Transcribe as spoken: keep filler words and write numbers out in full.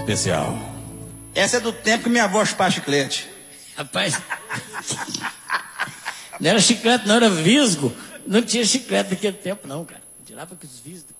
especial. Essa é do tempo que minha avó chupava chiclete. Rapaz, não era chiclete, não, era visgo. Não tinha chiclete naquele tempo, não, cara. Tirava com os visgos.